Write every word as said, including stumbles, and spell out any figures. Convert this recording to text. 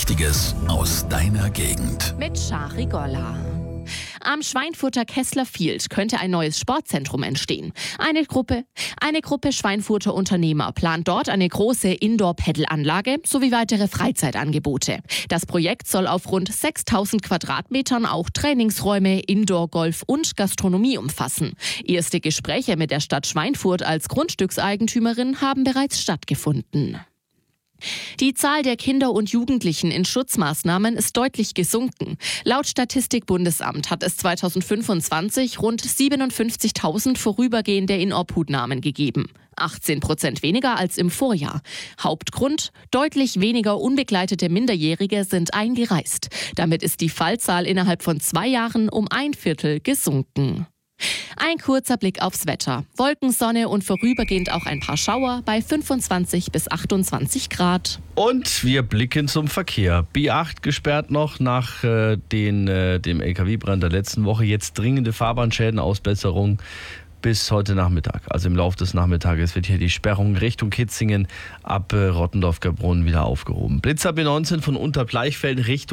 Wichtiges aus deiner Gegend. Mit Shari Golla. Am Schweinfurter Kessler Field könnte ein neues Sportzentrum entstehen. Eine Gruppe, eine Gruppe Schweinfurter Unternehmer plant dort eine große Indoor-Pedal-Anlage sowie weitere Freizeitangebote. Das Projekt soll auf rund sechstausend Quadratmetern auch Trainingsräume, Indoor-Golf und Gastronomie umfassen. Erste Gespräche mit der Stadt Schweinfurt als Grundstückseigentümerin haben bereits stattgefunden. Die Zahl der Kinder und Jugendlichen in Schutzmaßnahmen ist deutlich gesunken. Laut Statistikbundesamt hat es zweitausendfünfundzwanzig rund siebenundfünfzigtausend vorübergehende Inobhutnahmen gegeben. achtzehn Prozent weniger als im Vorjahr. Hauptgrund: deutlich weniger unbegleitete Minderjährige sind eingereist. Damit ist die Fallzahl innerhalb von zwei Jahren um ein Viertel gesunken. Ein kurzer Blick aufs Wetter. Wolken, Sonne und vorübergehend auch ein paar Schauer bei fünfundzwanzig bis achtundzwanzig Grad. Und wir blicken zum Verkehr. B acht gesperrt noch nach äh, den, äh, dem L K W-Brand der letzten Woche. Jetzt dringende Fahrbahnschäden, Ausbesserung bis heute Nachmittag. Also im Laufe des Nachmittages wird hier die Sperrung Richtung Kitzingen ab äh, Rottendorf-Gabrunn wieder aufgehoben. Blitzer B neunzehn von Unterbleichfeld Richtung